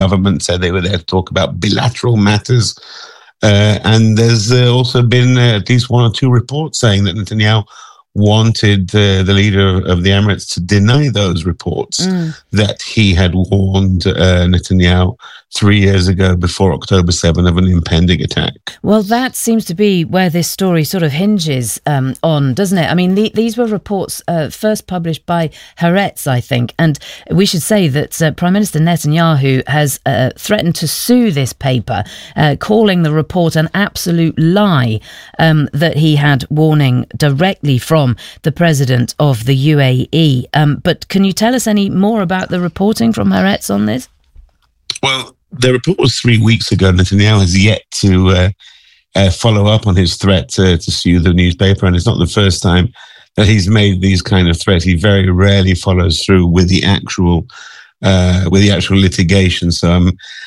government said they were there to talk about bilateral matters. And there's also been at least one or two reports saying that Netanyahu wanted the leader of the Emirates to deny those reports that he had warned Netanyahu 3 years ago, before October 7, of an impending attack. Well, that seems to be where this story sort of hinges on, doesn't it? I mean, these were reports first published by Haaretz, I think, and we should say that Prime Minister Netanyahu has threatened to sue this paper, calling the report an absolute lie, that he had warning directly from the president of the UAE. But can you tell us any more about the reporting from Haaretz on this? Well, the report was 3 weeks ago. Netanyahu has yet to follow up on his threat to sue the newspaper, and it's not the first time that he's made these kind of threats. He very rarely follows through with the actual litigation. So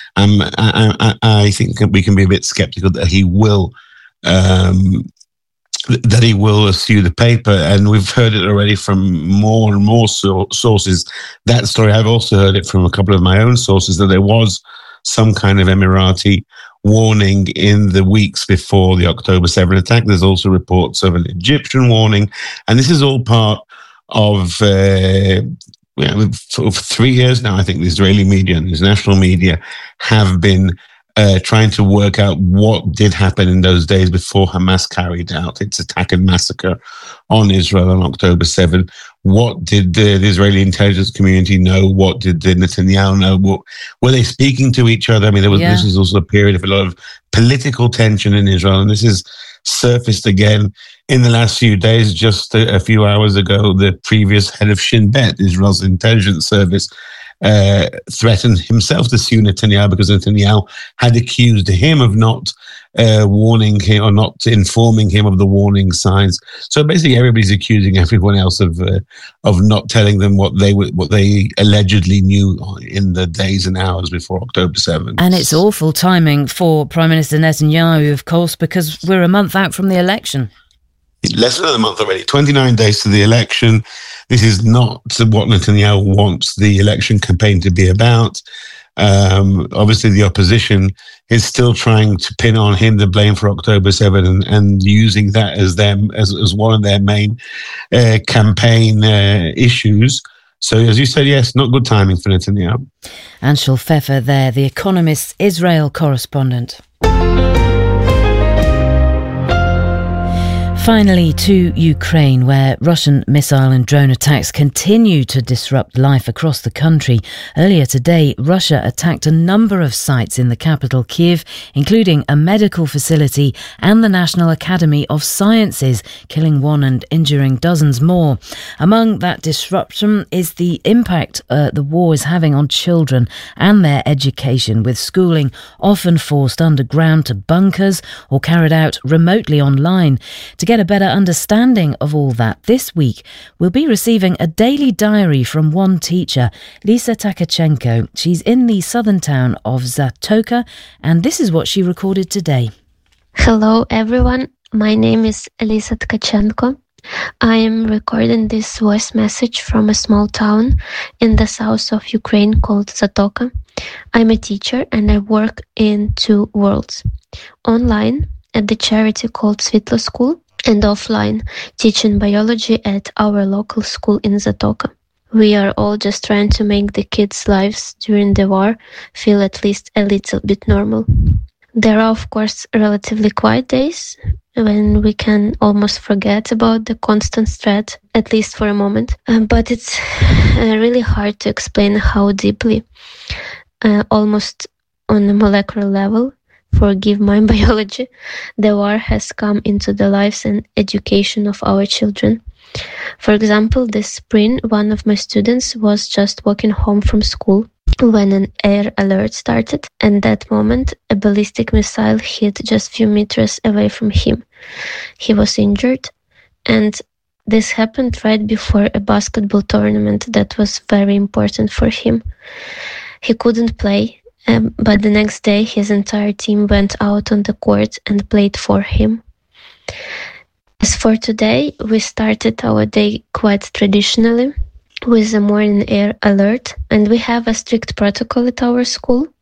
I think we can be a bit skeptical that he will sue the paper, and we've heard it already from more and more sources. That story, I've also heard it from a couple of my own sources, that there was some kind of Emirati warning in the weeks before the October 7 attack. There's also reports of an Egyptian warning, and this is all part of for 3 years now. I think the Israeli media and the international media have been trying to work out what did happen in those days before Hamas carried out its attack and massacre on Israel on October 7. What did the Israeli intelligence community know? What did Netanyahu know? Were they speaking to each other? I mean, this was also a period of a lot of political tension in Israel, and this has surfaced again in the last few days. Just a few hours ago, the previous head of Shin Bet, Israel's intelligence service, threatened himself to sue Netanyahu because Netanyahu had accused him of not warning him or not informing him of the warning signs. So basically, everybody's accusing everyone else of not telling them what they allegedly knew in the days and hours before October 7th. And it's awful timing for Prime Minister Netanyahu, of course, because we're a month out from the election. Less than a month already, 29 days to the election. This is not what Netanyahu wants the election campaign to be about. Obviously, the opposition is still trying to pin on him the blame for October 7 and using that as one of their main campaign issues. So, as you said, yes, not good timing for Netanyahu. Anshel Pfeffer there, The Economist's Israel correspondent. Finally, to Ukraine, where Russian missile and drone attacks continue to disrupt life across the country. Earlier today, Russia attacked a number of sites in the capital, Kyiv, including a medical facility and the National Academy of Sciences, killing one and injuring dozens more. Among that disruption is the impact the war is having on children and their education, with schooling often forced underground to bunkers or carried out remotely online. To get a better understanding of all that, this week we'll be receiving a daily diary from one teacher, Lisa Tkachenko. She's in the southern town of Zatoka, and this is what she recorded today. Hello everyone, my name is Lisa Tkachenko. I am recording this voice message from a small town in the south of Ukraine called Zatoka. I'm a teacher and I work in two worlds: online at the charity called Svitlo School, and offline, teaching biology at our local school in Zatoka. We are all just trying to make the kids' lives during the war feel at least a little bit normal. There are, of course, relatively quiet days when we can almost forget about the constant threat, at least for a moment. But it's really hard to explain how deeply, almost on a molecular level, forgive my biology, the war has come into the lives and education of our children. For example, this spring, one of my students was just walking home from school when an air alert started, and that moment a ballistic missile hit just a few meters away from him. He was injured, and this happened right before a basketball tournament that was very important for him. He couldn't play, but the next day his entire team went out on the court and played for him. As for today, we started our day quite traditionally with a morning air alert, and we have a strict protocol at our school.